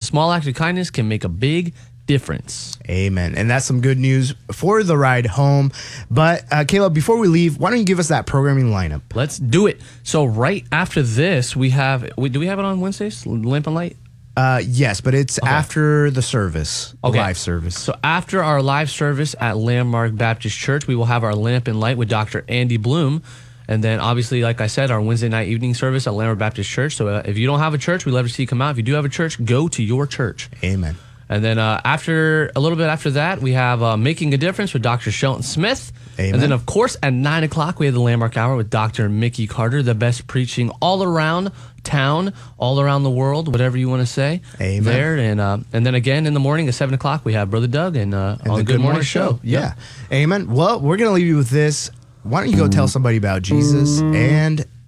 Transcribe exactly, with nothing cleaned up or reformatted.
small act of kindness can make a big difference. Amen. And that's some good news for the ride home. But uh, Caleb, before we leave, why don't you give us that programming lineup? Let's do it. So right after this, we have, we, do we have it on Wednesdays, Lamp and Light? Uh, yes, but it's Okay. after the service, the Okay. live service. So after our live service at Landmark Baptist Church, we will have our Lamp and Light with Doctor Andy Bloom. And then obviously, like I said, our Wednesday night evening service at Landmark Baptist Church. So uh, if you don't have a church, we'd love to see you come out. If you do have a church, go to your church. Amen. And then uh, after a little bit after that, we have uh, Making a Difference with Doctor Shelton Smith. Amen. And then, of course, at nine o'clock, we have the Landmark Hour with Doctor Mickey Carter, the best preaching all around town, all around the world, whatever you want to say. Amen. There. And uh, and then again, in the morning at seven o'clock, we have Brother Doug and, uh, And on the the Good, Morning, Show. Yeah. Amen. Well, we're going to leave you with this. Why don't you go tell somebody about Jesus and